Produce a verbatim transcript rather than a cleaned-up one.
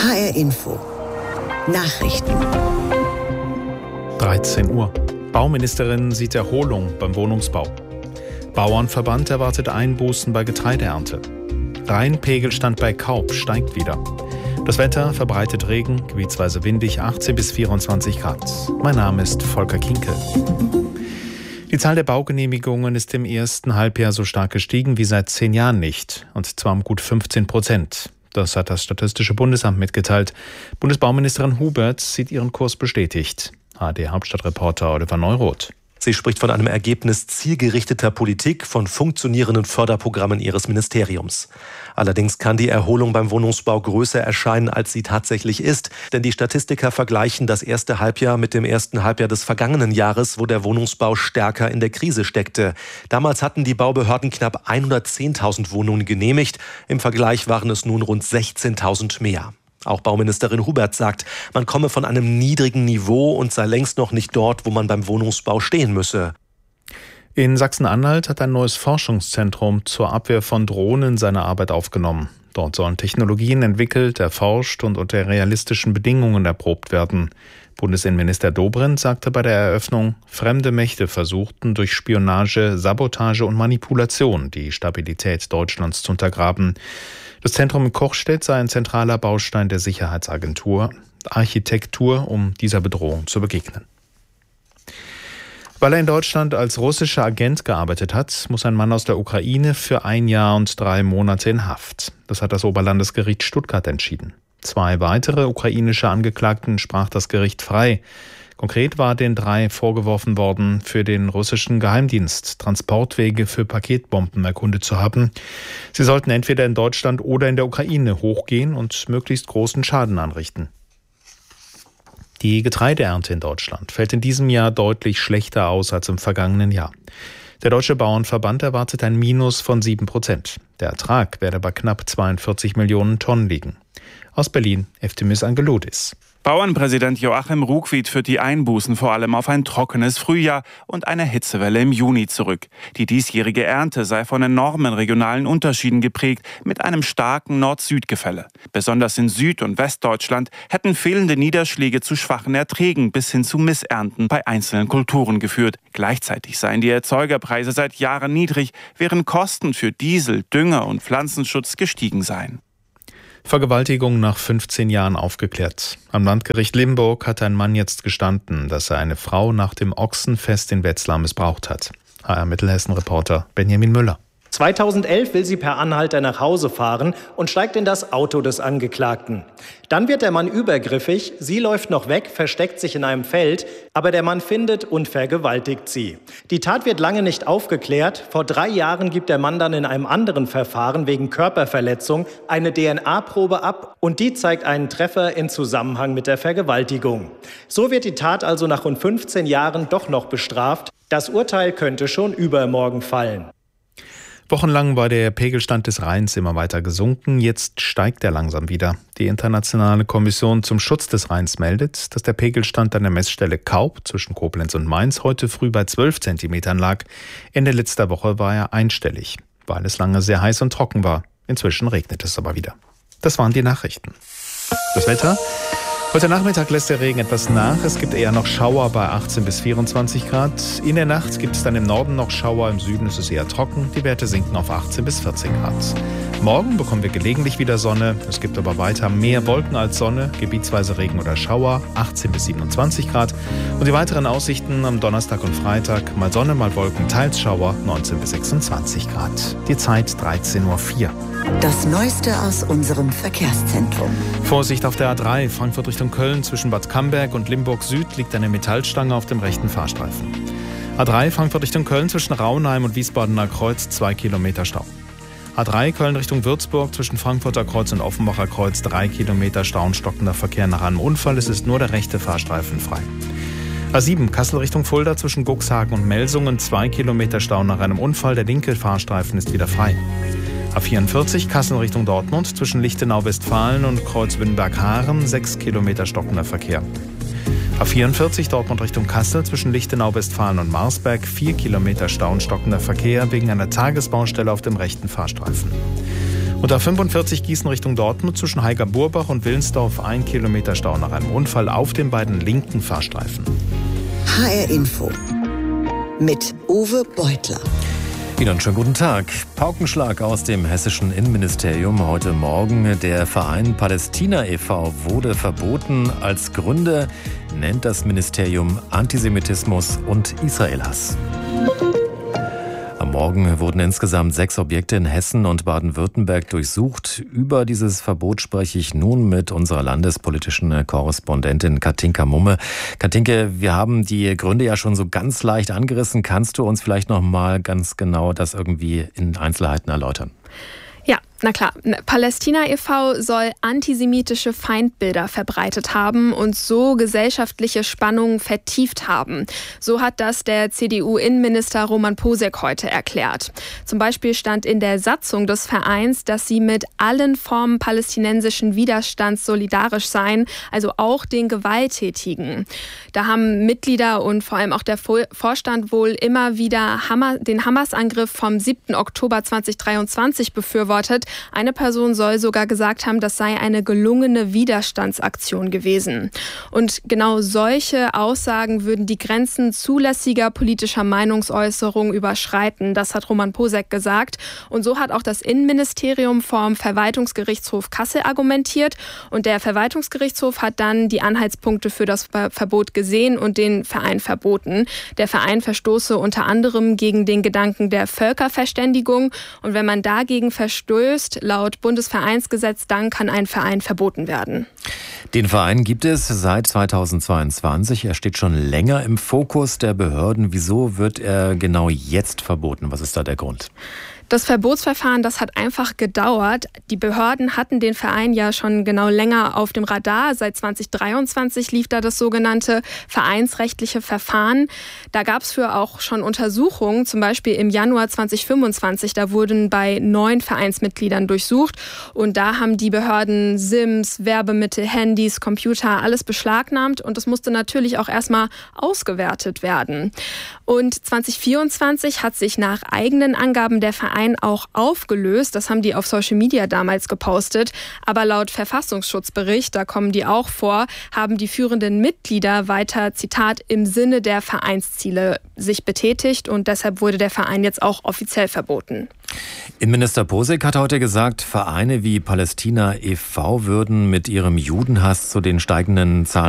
H R Info. Nachrichten. dreizehn Uhr. Bauministerin sieht Erholung beim Wohnungsbau. Bauernverband erwartet Einbußen bei Getreideernte. Rheinpegelstand bei Kaub steigt wieder. Das Wetter verbreitet Regen, gebietsweise windig, achtzehn bis vierundzwanzig Grad. Mein Name ist Volker Kinkel. Die Zahl der Baugenehmigungen ist im ersten Halbjahr so stark gestiegen wie seit zehn Jahren nicht, und zwar um gut fünfzehn Prozent. Das hat das Statistische Bundesamt mitgeteilt. Bundesbauministerin Hubert sieht ihren Kurs bestätigt. H D-Hauptstadtreporter Oliver Neuroth. Sie spricht von einem Ergebnis zielgerichteter Politik, von funktionierenden Förderprogrammen ihres Ministeriums. Allerdings kann die Erholung beim Wohnungsbau größer erscheinen, als sie tatsächlich ist. Denn die Statistiker vergleichen das erste Halbjahr mit dem ersten Halbjahr des vergangenen Jahres, wo der Wohnungsbau stärker in der Krise steckte. Damals hatten die Baubehörden knapp hundertzehntausend Wohnungen genehmigt. Im Vergleich waren es nun rund sechzehntausend mehr. Auch Bauministerin Hubert sagt, man komme von einem niedrigen Niveau und sei längst noch nicht dort, wo man beim Wohnungsbau stehen müsse. In Sachsen-Anhalt hat ein neues Forschungszentrum zur Abwehr von Drohnen seine Arbeit aufgenommen. Dort sollen Technologien entwickelt, erforscht und unter realistischen Bedingungen erprobt werden. Bundesinnenminister Dobrindt sagte bei der Eröffnung, fremde Mächte versuchten durch Spionage, Sabotage und Manipulation die Stabilität Deutschlands zu untergraben. Das Zentrum in Kochstedt sei ein zentraler Baustein der Sicherheitsagentur, Architektur, um dieser Bedrohung zu begegnen. Weil er in Deutschland als russischer Agent gearbeitet hat, muss ein Mann aus der Ukraine für ein Jahr und drei Monate in Haft. Das hat das Oberlandesgericht Stuttgart entschieden. Zwei weitere ukrainische Angeklagten sprach das Gericht frei. Konkret war den drei vorgeworfen worden, für den russischen Geheimdienst Transportwege für Paketbomben erkundet zu haben. Sie sollten entweder in Deutschland oder in der Ukraine hochgehen und möglichst großen Schaden anrichten. Die Getreideernte in Deutschland fällt in diesem Jahr deutlich schlechter aus als im vergangenen Jahr. Der Deutsche Bauernverband erwartet ein Minus von sieben Prozent. Der Ertrag werde bei knapp zweiundvierzig Millionen Tonnen liegen. Aus Berlin, Eftimis Angeloudis. Bauernpräsident Joachim Ruckwied führt die Einbußen vor allem auf ein trockenes Frühjahr und eine Hitzewelle im Juni zurück. Die diesjährige Ernte sei von enormen regionalen Unterschieden geprägt, mit einem starken Nord-Süd-Gefälle. Besonders in Süd- und Westdeutschland hätten fehlende Niederschläge zu schwachen Erträgen bis hin zu Missernten bei einzelnen Kulturen geführt. Gleichzeitig seien die Erzeugerpreise seit Jahren niedrig, während Kosten für Diesel, Dünger und Pflanzenschutz gestiegen seien. Vergewaltigung nach fünfzehn Jahren aufgeklärt. Am Landgericht Limburg hat ein Mann jetzt gestanden, dass er eine Frau nach dem Ochsenfest in Wetzlar missbraucht hat. H R Mittelhessen-Reporter Benjamin Müller. zweitausendelf will sie per Anhalter nach Hause fahren und steigt in das Auto des Angeklagten. Dann wird der Mann übergriffig, sie läuft noch weg, versteckt sich in einem Feld, aber der Mann findet und vergewaltigt sie. Die Tat wird lange nicht aufgeklärt. Vor drei Jahren gibt der Mann dann in einem anderen Verfahren wegen Körperverletzung eine D N A-Probe ab und die zeigt einen Treffer in Zusammenhang mit der Vergewaltigung. So wird die Tat also nach rund fünfzehn Jahren doch noch bestraft. Das Urteil könnte schon übermorgen fallen. Wochenlang war der Pegelstand des Rheins immer weiter gesunken, jetzt steigt er langsam wieder. Die Internationale Kommission zum Schutz des Rheins meldet, dass der Pegelstand an der Messstelle Kaub zwischen Koblenz und Mainz heute früh bei zwölf Zentimetern lag. Ende letzter Woche war er einstellig, weil es lange sehr heiß und trocken war. Inzwischen regnet es aber wieder. Das waren die Nachrichten. Das Wetter? Heute Nachmittag lässt der Regen etwas nach. Es gibt eher noch Schauer bei achtzehn bis vierundzwanzig Grad. In der Nacht gibt es dann im Norden noch Schauer, im Süden ist es eher trocken. Die Werte sinken auf achtzehn bis vierzehn Grad. Morgen bekommen wir gelegentlich wieder Sonne. Es gibt aber weiter mehr Wolken als Sonne, gebietsweise Regen oder Schauer, achtzehn bis siebenundzwanzig Grad. Und die weiteren Aussichten am Donnerstag und Freitag, mal Sonne, mal Wolken, teils Schauer, neunzehn bis sechsundzwanzig Grad. Die Zeit dreizehn Uhr vier. Das Neueste aus unserem Verkehrszentrum. Vorsicht auf der A drei, Frankfurt Richtung Köln. Zwischen Bad Camberg und Limburg Süd liegt eine Metallstange auf dem rechten Fahrstreifen. A drei, Frankfurt Richtung Köln. Zwischen Raunheim und Wiesbadener Kreuz zwei Kilometer Stau. A drei, Köln Richtung Würzburg. Zwischen Frankfurter Kreuz und Offenbacher Kreuz drei Kilometer Stau und stockender Verkehr nach einem Unfall. Es ist nur der rechte Fahrstreifen frei. A sieben, Kassel Richtung Fulda. Zwischen Guxhagen und Melsungen zwei Kilometer Stau nach einem Unfall. Der linke Fahrstreifen ist wieder frei. A vierundvierzig, Kassel Richtung Dortmund, zwischen Lichtenau-Westfalen und Kreuzwinberg-Haaren, sechs Kilometer stockender Verkehr. A vierundvierzig, Dortmund Richtung Kassel, zwischen Lichtenau-Westfalen und Marsberg, vier Kilometer Stau und stockender Verkehr wegen einer Tagesbaustelle auf dem rechten Fahrstreifen. Und A fünfundvierzig Gießen Richtung Dortmund zwischen Heiger-Burbach und Willensdorf ein Kilometer Stau nach einem Unfall auf den beiden linken Fahrstreifen. H R Info mit Uwe Beutler. Ihnen einen schönen guten Tag. Paukenschlag aus dem hessischen Innenministerium heute Morgen. Der Verein Palästina e V wurde verboten. Als Gründe nennt das Ministerium Antisemitismus und Israelhass. Am Morgen wurden insgesamt sechs Objekte in Hessen und Baden-Württemberg durchsucht. Über dieses Verbot spreche ich nun mit unserer landespolitischen Korrespondentin Katinka Mumme. Katinka, wir haben die Gründe ja schon so ganz leicht angerissen. Kannst du uns vielleicht noch mal ganz genau das irgendwie in Einzelheiten erläutern? Ja, na klar. Palästina e V soll antisemitische Feindbilder verbreitet haben und so gesellschaftliche Spannungen vertieft haben. So hat das der C D U-Innenminister Roman Posek heute erklärt. Zum Beispiel stand in der Satzung des Vereins, dass sie mit allen Formen palästinensischen Widerstands solidarisch seien, also auch den Gewalttätigen. Da haben Mitglieder und vor allem auch der Vorstand wohl immer wieder Hamas, den Hamas-Angriff vom siebten Oktober zweitausenddreiundzwanzig befürwortet. Eine Person soll sogar gesagt haben, das sei eine gelungene Widerstandsaktion gewesen. Und genau solche Aussagen würden die Grenzen zulässiger politischer Meinungsäußerung überschreiten. Das hat Roman Posek gesagt. Und so hat auch das Innenministerium vom Verwaltungsgerichtshof Kassel argumentiert. Und der Verwaltungsgerichtshof hat dann die Anhaltspunkte für das Verbot gesehen und den Verein verboten. Der Verein verstoße unter anderem gegen den Gedanken der Völkerverständigung. Und wenn man dagegen verstößt, laut Bundesvereinsgesetz, dann kann ein Verein verboten werden. Den Verein gibt es seit zweitausendzweiundzwanzig. Er steht schon länger im Fokus der Behörden. Wieso wird er genau jetzt verboten? Was ist da der Grund? Das Verbotsverfahren, das hat einfach gedauert. Die Behörden hatten den Verein ja schon genau länger auf dem Radar. Seit zweitausenddreiundzwanzig lief da das sogenannte vereinsrechtliche Verfahren. Da gab es für auch schon Untersuchungen, zum Beispiel im Januar zweitausendfünfundzwanzig. Da wurden bei neun Vereinsmitgliedern durchsucht. Und da haben die Behörden Sims, Werbemittel, Handys, Computer, alles beschlagnahmt. Und das musste natürlich auch erstmal ausgewertet werden. Und zweitausendvierundzwanzig hat sich nach eigenen Angaben der Verein auch aufgelöst. Das haben die auf Social Media damals gepostet. Aber laut Verfassungsschutzbericht, da kommen die auch vor, haben die führenden Mitglieder weiter, Zitat, im Sinne der Vereinsziele sich betätigt. Und deshalb wurde der Verein jetzt auch offiziell verboten. Innenminister Posek hat heute gesagt, Vereine wie Palästina e V würden mit ihrem Judenhass zu den steigenden Zahlen